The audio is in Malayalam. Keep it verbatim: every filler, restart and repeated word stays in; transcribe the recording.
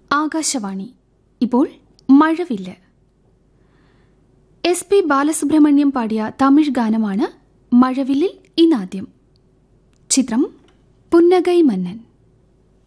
ആകാശവാണി. ഇപ്പോൾ മഴവില്ല്. എസ് പി ബാലസുബ്രഹ്മണ്യം പാടിയ തമിഴ് ഗാനമാണ് മഴവില്ലിൽ ഇന്നാദ്യം. ചിത്രം പുന്നഗൈ മന്നൻ.